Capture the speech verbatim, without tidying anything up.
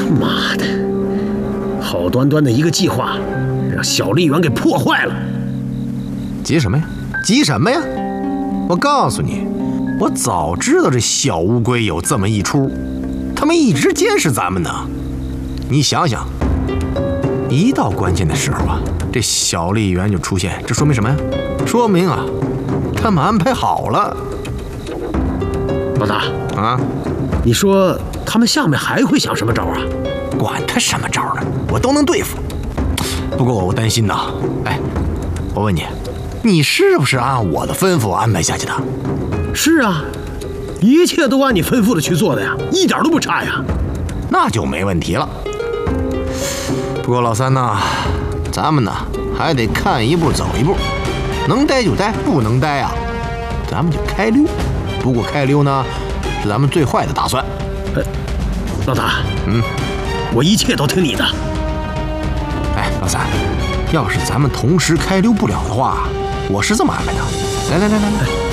妈的，好端端的一个计划，让小丽媛给破坏了。 急什么呀？急什么呀？我告诉你，我早知道这小乌龟有这么一出，他们一直监视咱们呢。你想想，一到关键的时候啊，这小丽媛就出现，这说明什么呀？说明啊，他们安排好了。 老大啊， 你说他们下面还会想什么招啊？ 管他什么招呢，我都能对付。不过我担心呐，哎，我问你，你是不是按我的吩咐安排下去的？ 是啊，一切都按你吩咐的去做的呀，一点都不差呀。 那就没问题了。不过老三呐，咱们呢还得看一步走一步，能待就待，不能待啊，咱们就开溜。不过开溜呢，是咱们最坏的打算。 呃，老大， 嗯， 我一切都听你的。 哎，老三，要是咱们同时开溜不了的话，我是这么安排的。来来来来来。